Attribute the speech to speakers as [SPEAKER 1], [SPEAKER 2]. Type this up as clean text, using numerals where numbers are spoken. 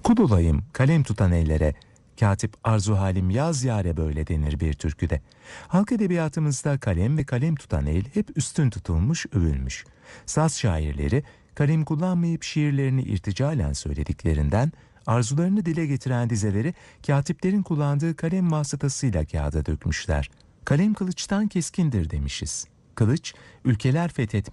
[SPEAKER 1] Kul olayım kalem tutan ellere, katip arzu halim yaz yâre böyle denir bir türküde. Halk edebiyatımızda kalem ve kalem tutan el hep üstün tutulmuş, övülmüş. Saz şairleri kalem kullanmayıp şiirlerini irticalen söylediklerinden, arzularını dile getiren dizeleri katiplerin kullandığı kalem vasıtasıyla kağıda dökmüşler. Kalem kılıçtan keskindir demişiz. Kılıç, ülkeler fethetmiş